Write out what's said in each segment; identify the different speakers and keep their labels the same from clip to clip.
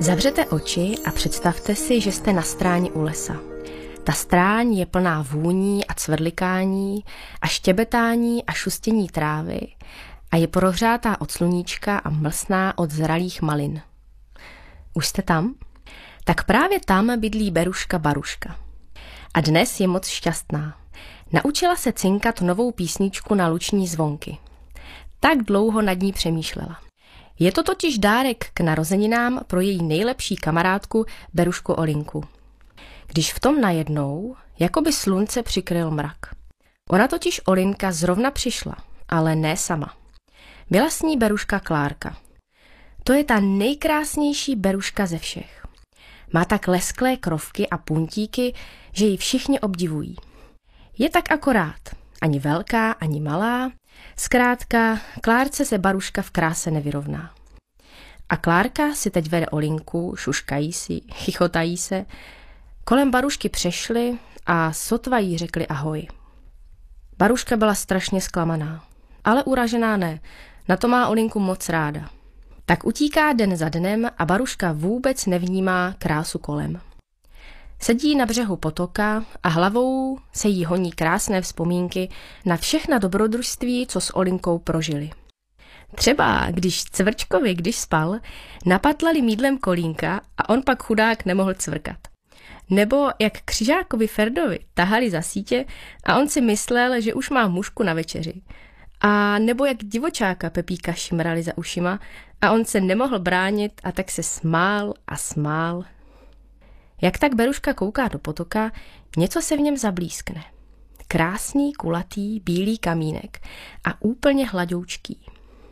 Speaker 1: Zavřete oči a představte si, že jste na stráni u lesa. Ta stráň je plná vůní a cvrlikání a štěbetání a šustění trávy a je prohřátá od sluníčka a mlsná od zralých malin. Už jste tam? Tak právě tam bydlí beruška Baruška. A dnes je moc šťastná. Naučila se cinkat novou písničku na luční zvonky. Tak dlouho nad ní přemýšlela. Je to totiž dárek k narozeninám pro její nejlepší kamarádku berušku Olinku. Když v tom najednou, jako by slunce přikryl mrak. Ona totiž Olinka zrovna přišla, ale ne sama. Byla s ní beruška Klárka. To je ta nejkrásnější beruška ze všech. Má tak lesklé krovky a puntíky, že ji všichni obdivují. Je tak akorát, ani velká, ani malá. Zkrátka, Klárce se Baruška v kráse nevyrovná. A Klárka si teď vede Olinku, šuškají si, chichotají se. Kolem Barušky přešli a sotva jí řekli ahoj. Baruška byla strašně zklamaná, ale uražená ne, na to má Olinku moc ráda. Tak utíká den za dnem a Baruška vůbec nevnímá krásu kolem. Sedí na břehu potoka a hlavou se jí honí krásné vzpomínky na všechna dobrodružství, co s Olinkou prožili. Třeba když Cvrčkovi, když spal, napatlali mýdlem kolínka a on pak chudák nemohl cvrkat. Nebo jak Křižákovi Ferdovi tahali za sítě a on si myslel, že už má mužku na večeři. A nebo jak divočáka Pepíka šimrali za ušima a on se nemohl bránit a tak se smál a smál. Jak tak beruška kouká do potoka, něco se v něm zablískne. Krásný, kulatý, bílý kamínek a úplně hladoučký.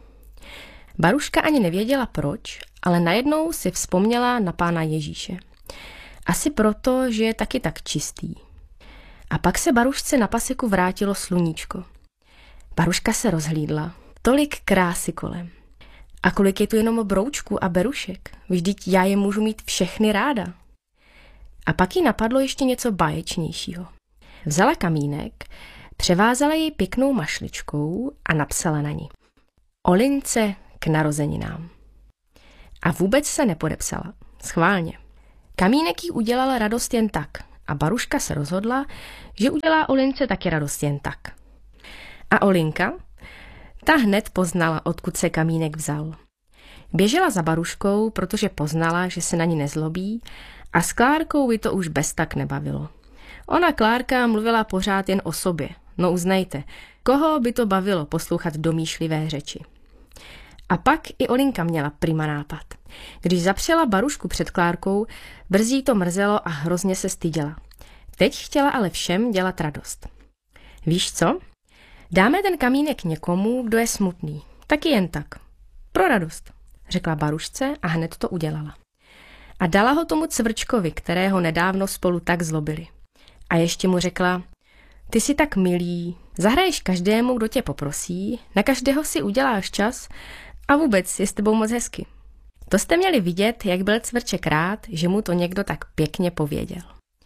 Speaker 1: Baruška ani nevěděla proč, ale najednou si vzpomněla na Pána Ježíše. Asi proto, že je taky tak čistý. A pak se Barušce na paseku vrátilo sluníčko. Baruška se rozhlídla. Tolik krásy kolem. A kolik je tu jenom broučků a berušek. Vždyť já je můžu mít všechny ráda. A pak jí napadlo ještě něco báječnějšího. Vzala kamínek, převázala jej pěknou mašličkou a napsala na ní: Olince k narozeninám. A vůbec se nepodepsala. Schválně. Kamínek jí udělala radost jen tak a Baruška se rozhodla, že udělá Olince taky radost jen tak. A Olinka? Ta hned poznala, odkud se kamínek vzal. Běžela za Baruškou, protože poznala, že se na ní nezlobí, a s Klárkou by to už bez tak nebavilo. Ona Klárka mluvila pořád jen o sobě. No uznejte, koho by to bavilo poslouchat domýšlivé řeči. A pak i Olinka měla prima nápad. Když zapřela Barušku před Klárkou, brzy to mrzelo a hrozně se styděla. Teď chtěla ale všem dělat radost. Víš co? Dáme ten kamínek někomu, kdo je smutný. Taky jen tak. Pro radost, řekla Barušce a hned to udělala. A dala ho tomu Cvrčkovi, kterého nedávno spolu tak zlobili. A ještě mu řekla: ty jsi tak milý, zahraješ každému, kdo tě poprosí, na každého si uděláš čas a vůbec je s tebou moc hezky. To jste měli vidět, jak byl Cvrček rád, že mu to někdo tak pěkně pověděl.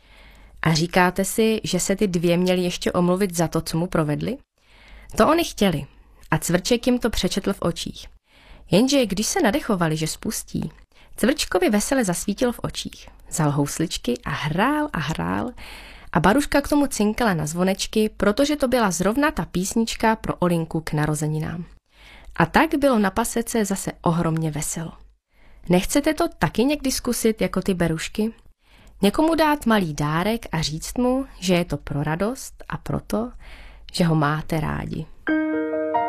Speaker 1: A říkáte si, že se ty dvě měli ještě omluvit za to, co mu provedli? To oni chtěli a Cvrček jim to přečetl v očích. Jenže když se nadechovali, že spustí, Cvrčkovi vesele zasvítil v očích, vzal housličky a hrál a Baruška k tomu cinkala na zvonečky, protože to byla zrovna ta písnička pro Olinku k narozeninám. A tak bylo na pasece zase ohromně veselo. Nechcete to taky někdy zkusit jako ty berušky? Někomu dát malý dárek a říct mu, že je to pro radost a proto, že ho máte rádi.